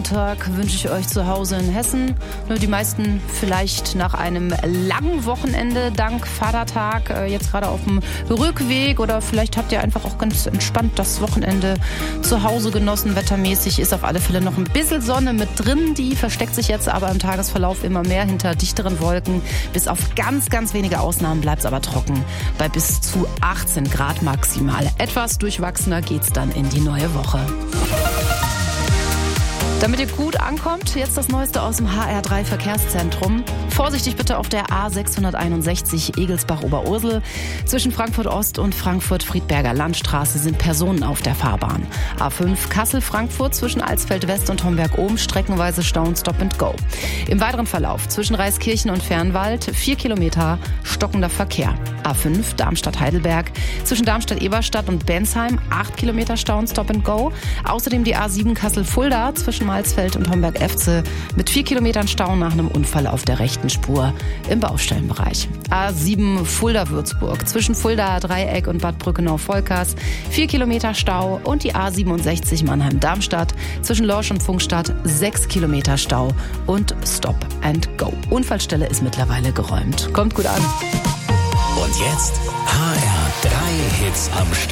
Feiertag wünsche ich euch zu Hause in Hessen. Die meisten vielleicht nach einem langen Wochenende dank Vatertag jetzt gerade auf dem Rückweg, oder vielleicht habt ihr einfach auch ganz entspannt das Wochenende zu Hause genossen. Wettermäßig ist auf alle Fälle noch ein bisschen Sonne mit drin. Die versteckt sich jetzt aber im Tagesverlauf immer mehr hinter dichteren Wolken. Bis auf ganz, ganz wenige Ausnahmen bleibt es aber trocken. Bei bis zu 18 Grad maximal. Etwas durchwachsener geht's dann in die neue Woche. Damit ihr gut ankommt, jetzt das Neueste aus dem HR3 Verkehrszentrum. Vorsichtig bitte auf der A661 Egelsbach-Oberursel. Zwischen Frankfurt Ost und Frankfurt-Friedberger Landstraße sind Personen auf der Fahrbahn. A5 Kassel-Frankfurt zwischen Alsfeld West und Homberg-Ohm streckenweise Stau und Stop and Go. Im weiteren Verlauf zwischen Reiskirchen und Fernwald 4 Kilometer stockender Verkehr. A5 Darmstadt-Heidelberg zwischen Darmstadt-Eberstadt und Bensheim 8 Kilometer Stau und Stop and Go. Außerdem die A7 Kassel-Fulda zwischen Malsfeld und Homberg-Efze mit 4 Kilometern Stau nach einem Unfall auf der rechten Spur im Baustellenbereich. A7 Fulda-Würzburg zwischen Fulda Dreieck und Bad Brückenau-Volkers 4 Kilometer Stau, und die A67 Mannheim-Darmstadt zwischen Lorsch und Pfungstadt 6 Kilometer Stau und Stop and Go. Unfallstelle ist mittlerweile geräumt. Kommt gut an. Und jetzt HR3 Hits am Stück.